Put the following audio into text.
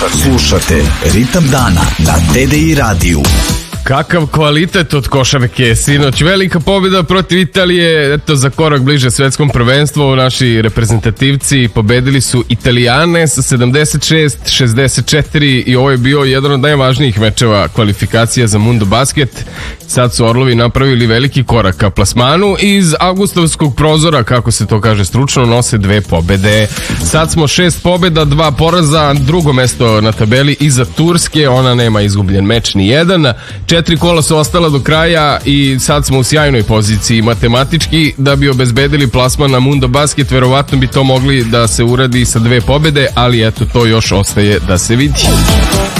Slušate Ritam dana na TDI radiju. Kakav kvalitet od košarke, sinoć. Velika pobjeda protiv Italije, eto za korak bliže svetskom prvenstvu. Naši reprezentativci pobedili su Italijane sa 76-64 i ovo je bio jedan od najvažnijih mečeva kvalifikacija za Mundo Basket. Sad su Orlovi napravili veliki korak ka plasmanu i iz avgustovskog prozora, kako se to kaže stručno, nose 2 pobede. Sad smo 6 pobjeda, 2 poraza, drugo mesto na tabeli iza Turske, ona nema izgubljen meč ni jedan. 4 kola su ostala do kraja i sad smo u sjajnoj poziciji matematički. Da bi obezbedili plasman na Mundo Basket, verovatno bi to mogli da se uradi sa 2 pobjede, ali eto, to još ostaje da se vidi.